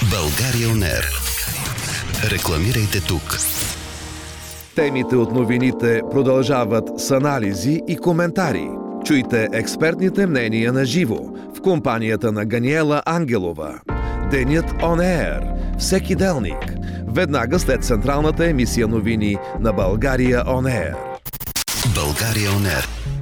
България On Air. Рекламирайте тук. Темите от новините продължават с анализи и коментари. Чуйте експертните мнения на живо в компанията на Ганиела Ангелова. Денят On Air. Всеки делник. Веднага след централната емисия новини на България On Air. България On Air.